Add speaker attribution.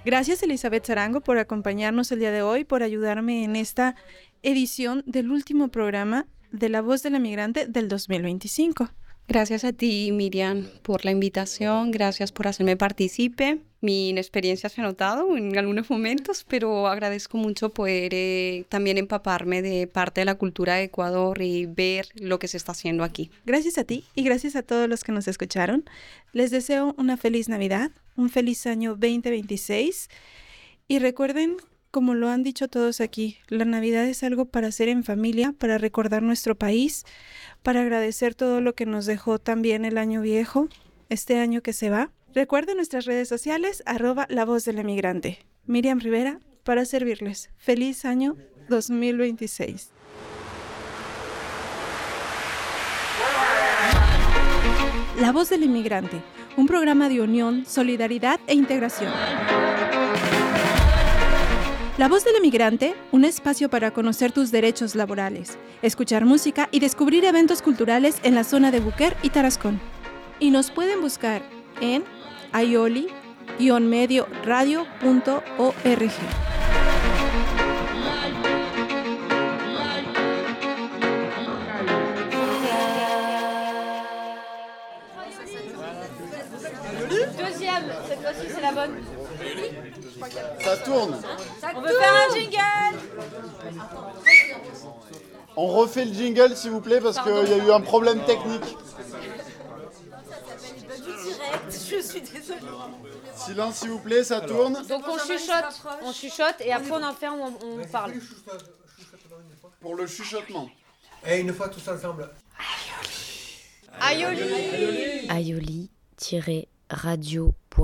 Speaker 1: Gracias, Elizabeth Zarango, por acompañarnos el día de hoy, por ayudarme en esta edición del último programa de La Voz de la Migrante del 2025.
Speaker 2: Gracias a ti, Miriam, por la invitación. Gracias por hacerme partícipe. Mi inexperiencia se ha notado en algunos momentos, pero agradezco mucho poder también empaparme de parte de la cultura de Ecuador y ver lo que se está haciendo aquí.
Speaker 1: Gracias a ti y gracias a todos los que nos escucharon. Les deseo una feliz Navidad, un feliz año 2026 y recuerden, como lo han dicho todos aquí, la Navidad es algo para hacer en familia, para recordar nuestro país, para agradecer todo lo que nos dejó también el año viejo, este año que se va. Recuerden nuestras redes sociales, @La Voz del Emigrante. Miriam Rivera, para servirles. Feliz año 2026. La Voz del Inmigrante, un programa de unión, solidaridad e integración. La Voz del Emigrante, un espacio para conocer tus derechos laborales, escuchar música y descubrir eventos culturales en la zona de Buquer y Tarascón. Y nos pueden buscar en aioli-medioradio.org.
Speaker 3: Deuxième, cette fois-ci c'est la bonne.
Speaker 4: Ça tourne.
Speaker 3: On veut faire un jingle.
Speaker 4: On refait le jingle s'il vous plaît parce qu'il y a eu un problème technique.
Speaker 3: Je suis désolée.
Speaker 4: Silence s'il vous plaît, ça tourne.
Speaker 3: Donc on chuchote et après on en fait, on parle.
Speaker 4: Pour le chuchotement.
Speaker 5: Et une fois tous ensemble.
Speaker 3: Aioli.
Speaker 6: Aioli-radio.